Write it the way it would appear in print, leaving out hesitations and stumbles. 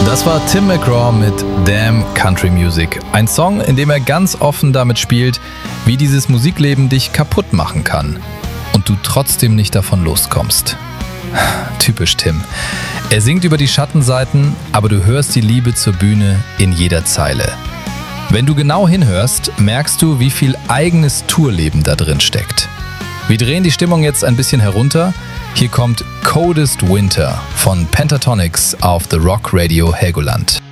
Das war Tim McGraw mit Damn Country Music. Ein Song, in dem er ganz offen damit spielt, wie dieses Musikleben dich kaputt machen kann und du trotzdem nicht davon loskommst. Typisch Tim. Er singt über die Schattenseiten, aber du hörst die Liebe zur Bühne in jeder Zeile. Wenn du genau hinhörst, merkst du, wie viel eigenes Tourleben da drin steckt. Wir drehen die Stimmung jetzt ein bisschen herunter. Hier kommt Coldest Winter von Pentatonix auf The Rock Radio Helgoland.